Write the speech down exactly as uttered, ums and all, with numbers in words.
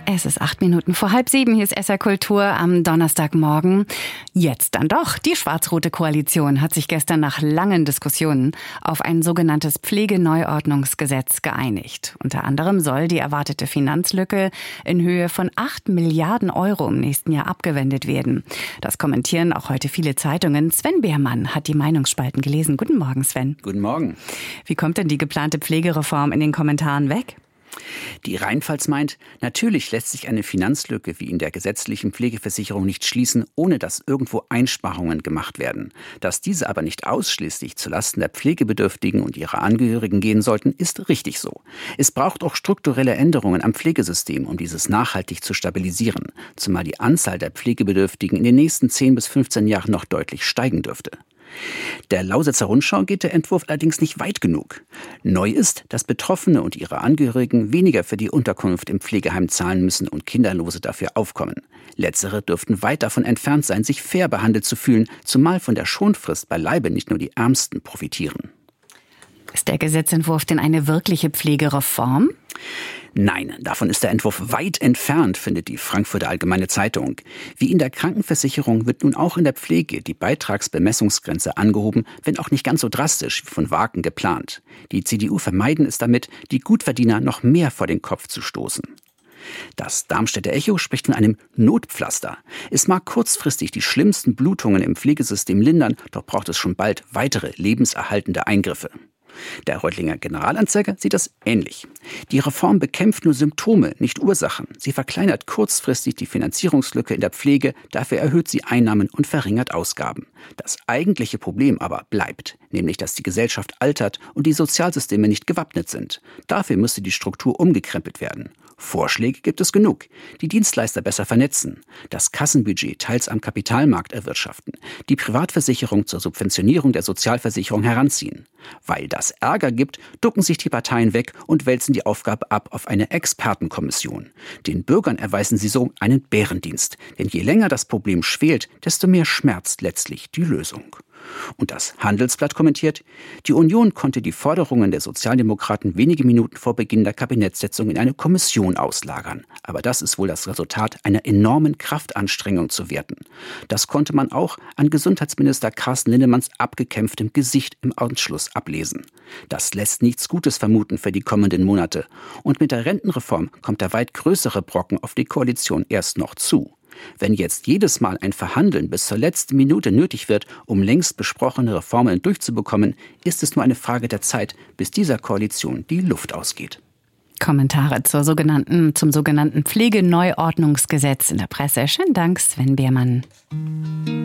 Es ist acht Minuten vor halb sieben. Hier ist S R Kultur am Donnerstagmorgen. Jetzt dann doch. Die schwarz-rote Koalition hat sich gestern nach langen Diskussionen auf ein sogenanntes Pflegeneuordnungsgesetz geeinigt. Unter anderem soll die erwartete Finanzlücke in Höhe von acht Milliarden Euro im nächsten Jahr abgewendet werden. Das kommentieren auch heute viele Zeitungen. Sven Behrmann hat die Meinungsspalten gelesen. Guten Morgen, Sven. Guten Morgen. Wie kommt denn die geplante Pflegereform in den Kommentaren weg? Die Rheinpfalz meint, natürlich lässt sich eine Finanzlücke wie in der gesetzlichen Pflegeversicherung nicht schließen, ohne dass irgendwo Einsparungen gemacht werden. Dass diese aber nicht ausschließlich zulasten der Pflegebedürftigen und ihrer Angehörigen gehen sollten, ist richtig so. Es braucht auch strukturelle Änderungen am Pflegesystem, um dieses nachhaltig zu stabilisieren, zumal die Anzahl der Pflegebedürftigen in den nächsten zehn bis fünfzehn Jahren noch deutlich steigen dürfte. Der Lausitzer Rundschau geht der Entwurf allerdings nicht weit genug. Neu ist, dass Betroffene und ihre Angehörigen weniger für die Unterkunft im Pflegeheim zahlen müssen und Kinderlose dafür aufkommen. Letztere dürften weit davon entfernt sein, sich fair behandelt zu fühlen, zumal von der Schonfrist beileibe nicht nur die Ärmsten profitieren. Ist der Gesetzentwurf denn eine wirkliche Pflegereform? Nein, davon ist der Entwurf weit entfernt, findet die Frankfurter Allgemeine Zeitung. Wie in der Krankenversicherung wird nun auch in der Pflege die Beitragsbemessungsgrenze angehoben, wenn auch nicht ganz so drastisch wie von Wagen geplant. Die C D U vermeiden es damit, die Gutverdiener noch mehr vor den Kopf zu stoßen. Das Darmstädter Echo spricht von einem Notpflaster. Es mag kurzfristig die schlimmsten Blutungen im Pflegesystem lindern, doch braucht es schon bald weitere lebenserhaltende Eingriffe. Der Reutlinger Generalanzeiger sieht das ähnlich. Die Reform bekämpft nur Symptome, nicht Ursachen. Sie verkleinert kurzfristig die Finanzierungslücke in der Pflege, dafür erhöht sie Einnahmen und verringert Ausgaben. Das eigentliche Problem aber bleibt, nämlich dass die Gesellschaft altert und die Sozialsysteme nicht gewappnet sind. Dafür müsste die Struktur umgekrempelt werden. Vorschläge gibt es genug. Die Dienstleister besser vernetzen, das Kassenbudget teils am Kapitalmarkt erwirtschaften, die Privatversicherung zur Subventionierung der Sozialversicherung heranziehen. Weil das Ärger gibt, ducken sich die Parteien weg und wälzen die Aufgabe ab auf eine Expertenkommission. Den Bürgern erweisen sie so einen Bärendienst. Denn je länger das Problem schwelt, desto mehr schmerzt letztlich die Lösung. Und das Handelsblatt kommentiert, die Union konnte die Forderungen der Sozialdemokraten wenige Minuten vor Beginn der Kabinettssitzung in eine Kommission auslagern. Aber das ist wohl das Resultat einer enormen Kraftanstrengung zu werten. Das konnte man auch an Gesundheitsminister Carsten Linnemanns abgekämpftem Gesicht im Anschluss ablesen. Das lässt nichts Gutes vermuten für die kommenden Monate. Und mit der Rentenreform kommt der weit größere Brocken auf die Koalition erst noch zu. Wenn jetzt jedes Mal ein Verhandeln bis zur letzten Minute nötig wird, um längst besprochene Reformen durchzubekommen, ist es nur eine Frage der Zeit, bis dieser Koalition die Luft ausgeht. Kommentare zur sogenannten, zum sogenannten Pflegeneuordnungsgesetz in der Presse. Schönen Dank, Sven Behrmann.